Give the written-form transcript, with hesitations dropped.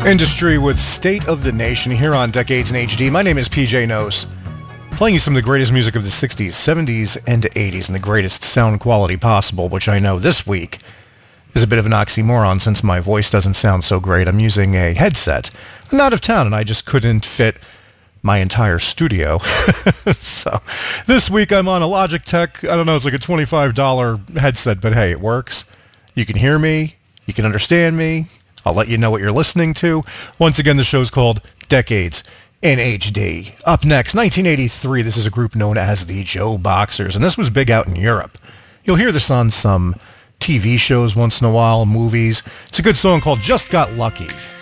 Industry with State of the Nation here on Decades in HD. My name is PJ Nose, playing you some of the greatest music of the 60s, 70s, and 80s, and the greatest sound quality possible, which I know this week is a bit of an oxymoron since my voice doesn't sound so great. I'm using a headset. I'm out of town, and I just couldn't fit my entire studio. So this week I'm on a Logitech, I don't know, it's like a $25 headset, but hey, it works. You can hear me. You can understand me. I'll let you know what you're listening to. Once again, the show's called Decades in HD. Up next, 1983, this is a group known as the Joe Boxers, and this was big out in Europe. You'll hear this on some TV shows once in a while, movies. It's a good song called Just Got Lucky.